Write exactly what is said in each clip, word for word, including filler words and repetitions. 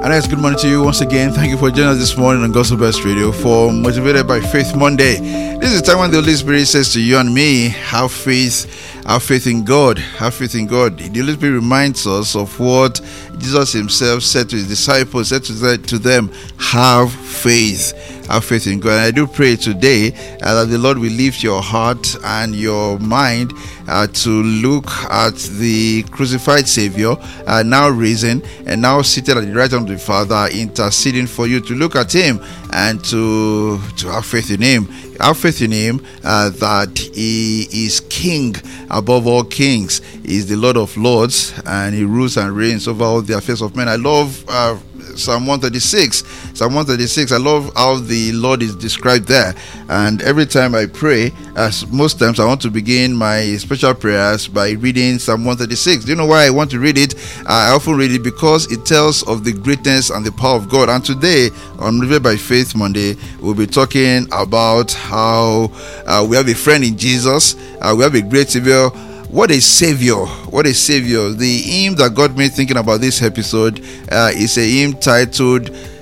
And guys, good morning to you once again. Thank you for joining us this morning on Gospel Best Radio for Motivated by Faith Monday. This is the time when the Holy Spirit says to you and me, have faith, have faith in God, have faith in God. The Holy Spirit reminds us of what Jesus himself said to his disciples, said to them, have faith. Have faith in God. And I do pray today uh, that the Lord will lift your heart and your mind uh, to look at the crucified Savior, uh, now risen and now seated at the right hand of the Father, interceding for you, to look at him and to, to have faith in him. Have faith in him uh, that he is king above all kings. He is the Lord of lords, and he rules and reigns over all the affairs of men. I love uh, Psalm one thirty-six. Psalm one thirty-six. I love how the Lord is described there. And every time I pray, as most times I want to begin my special prayers by reading Psalm one thirty-six. Do you know why I want to read it? I often read it because it tells of the greatness and the power of God. And today, on Motivated by Faith Monday, we'll be talking about how uh, we have a friend in Jesus. Uh, we have a great Savior. What a savior, what a savior. The hymn that got me thinking about this episode uh, is a hymn titled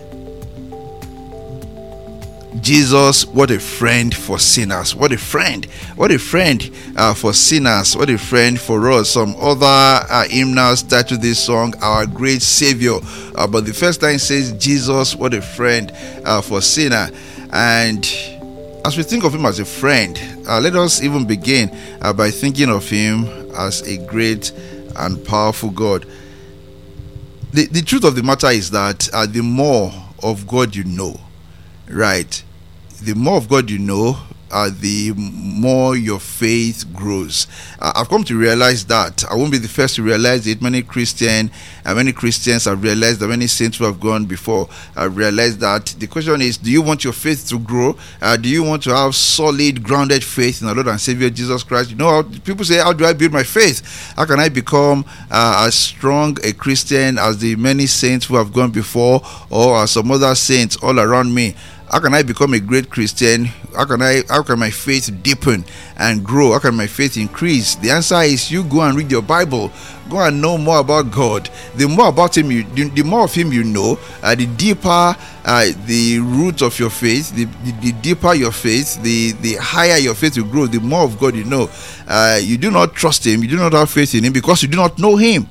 Jesus, what a friend for sinners. What a friend, what a friend uh, for sinners, what a friend for us. Some other uh, hymnals titled this song, Our Great Savior. Uh, but the first line says, Jesus, what a friend uh, for sinner. And as we think of him as a friend, uh, let us even begin uh, by thinking of him as a great and powerful God. The, the truth of the matter is that uh, the more of God you know, right, the more of God you know, uh, the more your faith grows. Uh, I've come to realize that. I won't be the first to realize it. Many Christian, uh, many Christians have realized that. Many saints who have gone before have realized that. The question is, do you want your faith to grow? Uh, do you want to have solid, grounded faith in our Lord and Savior Jesus Christ? You know, how people say, how do I build my faith? How can I become uh, as strong a Christian as the many saints who have gone before, or as some other saints all around me? How can I become a great Christian? How can I? How can my faith deepen and grow? How can my faith increase? The answer is, you go and read your Bible. Go and know more about God. The more about Him, you, the, the more of Him you know, uh, the deeper uh, the root of your faith. The, the, the deeper your faith, the the higher your faith will grow. The more of God you know. Uh, you do not trust Him. You do not have faith in Him because you do not know Him.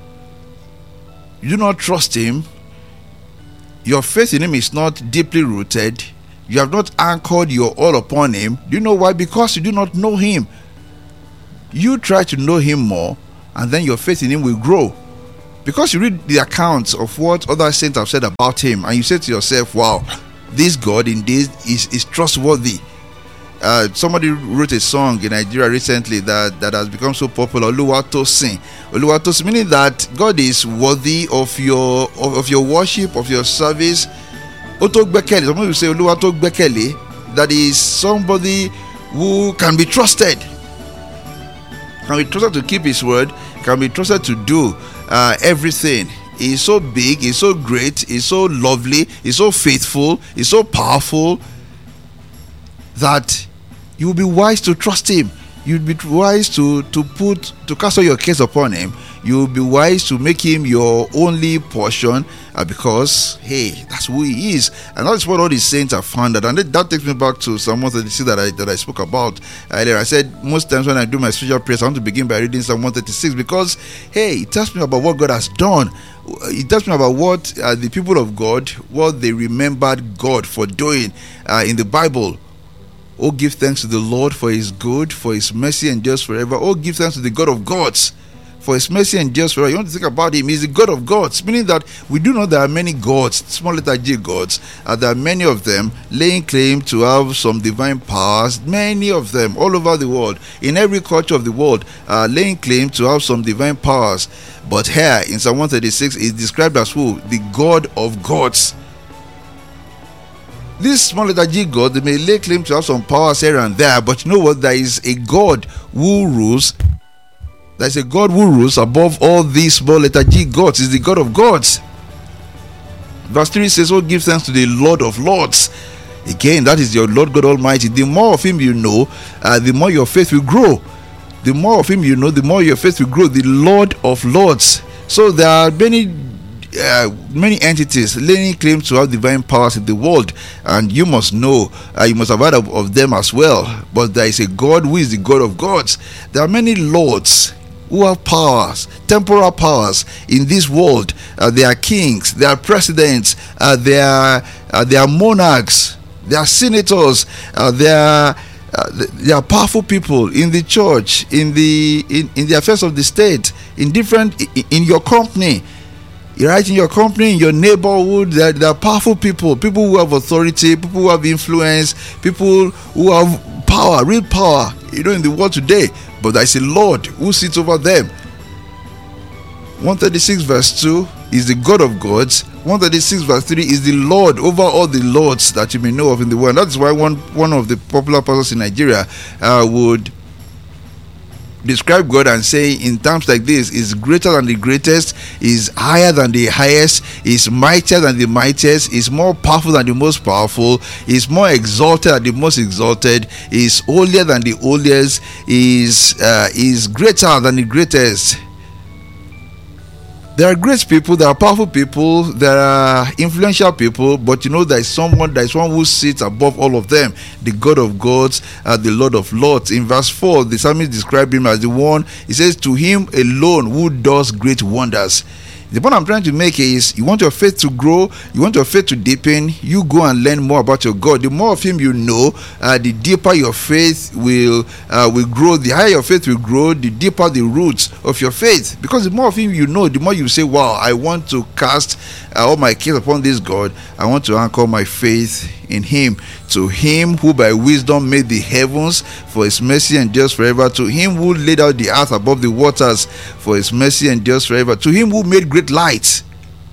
You do not trust Him. Your faith in Him is not deeply rooted. You have not anchored your all upon Him. Do you know why? Because you do not know Him. You try to know Him more, and then your faith in Him will grow. Because you read the accounts of what other saints have said about Him, and you say to yourself, wow, this God indeed is, is trustworthy. Uh, somebody wrote a song in Nigeria recently that, that has become so popular, Oluwatosin. Oluwatosin, meaning that God is worthy of your of, of your worship, of your service. Otogbekele, some people say Oluwatogbekele, that is somebody who can be trusted. Can be trusted to keep his word, can be trusted to do uh, everything. He's so big, he's so great, he's so lovely, he's so faithful, he's so powerful that you will be wise to trust Him. You'll be wise to to put to cast all your cares upon Him. You'll be wise to make Him your only portion, uh, because hey, that's who He is, and that's what all these saints have found. That, and that takes me back to Psalm one thirty-six that I that I spoke about earlier. I said most times when I do my special prayers, I want to begin by reading Psalm one thirty-six because hey, it tells me about what God has done. It tells me about what uh, the people of God, what they remembered God for doing uh, in the Bible. Oh, give thanks to the Lord for His good, for His mercy endures forever. Oh, give thanks to the God of gods, for His mercy endures forever. You want to think about Him, He's the God of gods, meaning that we do know there are many gods, small letter G gods, and there are many of them laying claim to have some divine powers, many of them all over the world, in every culture of the world, uh, laying claim to have some divine powers. But here in Psalm one thirty-six, is described as who? The God of gods. This small letter G God, they may lay claim to have some powers here and there, but you know what? There is a God who rules. There is a God who rules above all these small letter G gods. Is the God of gods. Verse three says, oh, give thanks to the Lord of lords. Again, that is your Lord God Almighty. The more of Him you know, uh, the more your faith will grow. The more of Him you know, the more your faith will grow. The Lord of lords. So there are many uh, many entities laying claim to have divine powers in the world, and you must know, uh, you must have heard of, of them as well. But there is a God who is the God of gods. There are many lords who have powers, temporal powers in this world. Uh, they are kings, they are presidents, uh, they are uh, they are monarchs, they are senators, uh, they are uh, they are powerful people in the church, in the in, in the affairs of the state, in different in, in your company. Right, in your company, in your neighborhood, there, there are powerful people, people who have authority, people who have influence, people who have power, real power, you know, in the world today. But there is a Lord who sits over them. one thirty-six verse two is the God of gods. one thirty-six verse three is the Lord over all the lords that you may know of in the world. That's why one one of the popular pastors in Nigeria uh, would describe God and say in terms like this: is greater than the greatest, is higher than the highest, is mightier than the mightiest, is more powerful than the most powerful, is more exalted than the most exalted, is holier than the holiest, is uh, is greater than the greatest. There are great people, there are powerful people, there are influential people, but you know there is someone, there is one who sits above all of them, the God of gods, uh, the Lord of lords. In verse four, the psalmist described him as the one, he says, to him alone who does great wonders. The point I'm trying to make is, you want your faith to grow, you want your faith to deepen, you go and learn more about your God. The more of him you know, uh, the deeper your faith will uh, will grow. The higher your faith will grow, the deeper the roots of your faith. Because the more of him you know, the more you say, wow, I want to cast uh, all my cares upon this God. I want to anchor my faith in him. To him who by wisdom made the heavens, for his mercy endures forever. To him who laid out the earth above the waters, for his mercy endures forever. To him who made great lights,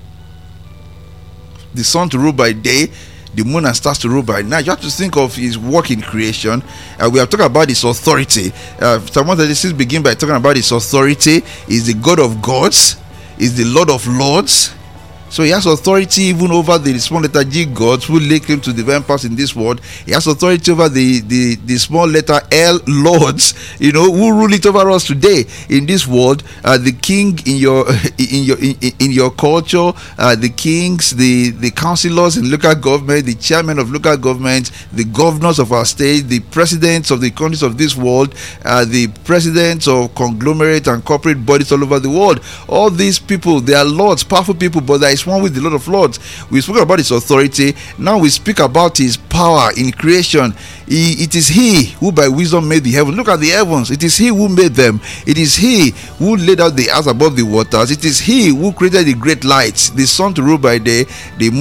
the sun to rule by day, the moon and stars to rule by night. You have to think of his work in creation. Uh, we have talked about his authority. Uh, Psalm one thirty-six begin by talking about his authority. He's the God of gods, he's the Lord of lords. So he has authority even over the small letter G gods who lay claim to divine powers in this world. He has authority over the, the, the small letter L lords, you know, who rule it over us today in this world. Uh, the king in your in your in, in your culture, uh, the kings, the the councillors in local government, the chairman of local government, the governors of our state, the presidents of the countries of this world, uh, the presidents of conglomerate and corporate bodies all over the world. All these people, they are lords, powerful people, but there is one with the Lord of Lords. We spoke about his authority. Now we speak about his power in creation. He, it is he who by wisdom made the heavens. Look at the heavens. It is he who made them. It is he who laid out the earth above the waters. It is he who created the great lights, the sun to rule by day, the moon